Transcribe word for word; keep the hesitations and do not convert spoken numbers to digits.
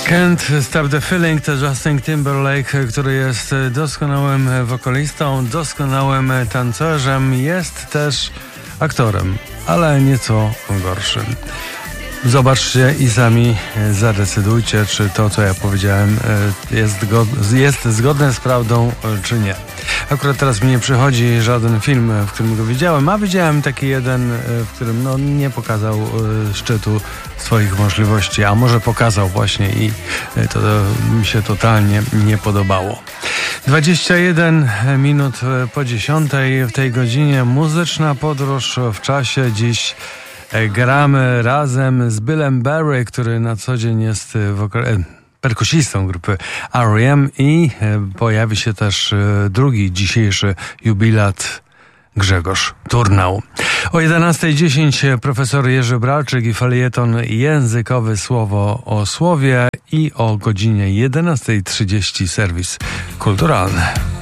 Can't Stop the Feeling to Justin Timberlake, który jest doskonałym wokalistą, doskonałym tancerzem, jest też aktorem, ale nieco gorszym. Zobaczcie i sami zadecydujcie, czy to, co ja powiedziałem, jest, go, jest zgodne z prawdą, czy nie. Akurat teraz mi nie przychodzi żaden film, w którym go widziałem, a widziałem taki jeden, w którym no, nie pokazał szczytu swoich możliwości, a może pokazał właśnie i to mi się totalnie nie podobało. dwadzieścia jeden minut po dziesiątej w tej godzinie muzyczna podróż w czasie. Dziś gramy razem z Billem Barry, który na co dzień jest wokal- perkusistą grupy R E M i pojawi się też drugi dzisiejszy jubilat Grzegorz Turnał. O jedenasta dziesięć profesor Jerzy Bralczyk i felieton językowy Słowo o Słowie i o godzinie jedenasta trzydzieści serwis kulturalny.